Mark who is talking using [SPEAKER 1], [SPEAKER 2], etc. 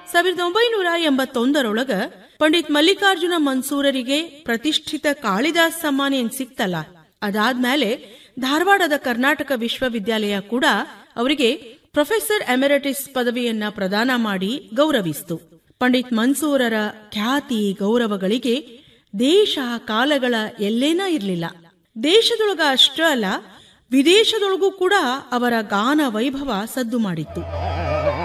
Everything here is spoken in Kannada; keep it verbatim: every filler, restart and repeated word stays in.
[SPEAKER 1] ಸಾವಿರದ ಒಂಬೈನೂರ ಎಂಬತ್ತೊಂದರೊಳಗ ಪಂಡಿತ್ ಮಲ್ಲಿಕಾರ್ಜುನ ಮನ್ಸೂರರಿಗೆ ಪ್ರತಿಷ್ಠಿತ ಕಾಳಿದಾಸ್ ಸಮ್ಮಾನ ಏನ್ ಸಿಕ್ತಲ್ಲ, ಅದಾದ್ಮೇಲೆ ಧಾರವಾಡದ ಕರ್ನಾಟಕ ವಿಶ್ವವಿದ್ಯಾಲಯ ಕೂಡ ಅವರಿಗೆ ಪ್ರೊಫೆಸರ್ ಎಮೆರಿಟಸ್ ಪದವಿಯನ್ನ ಪ್ರದಾನ ಮಾಡಿ ಗೌರವಿಸಿತು. ಪಂಡಿತ್ ಮನ್ಸೂರರ ಖ್ಯಾತಿ ಗೌರವಗಳಿಗೆ ದೇಶ ಕಾಲಗಳ ಎಲ್ಲೇನ ಇರಲಿಲ್ಲ. ದೇಶದೊಳಗ ಅಷ್ಟೇ ಅಲ್ಲ, ವಿದೇಶದೊಳಗೂ ಕೂಡ ಅವರ ಗಾನ ವೈಭವ ಸದ್ದು ಮಾಡಿತ್ತು.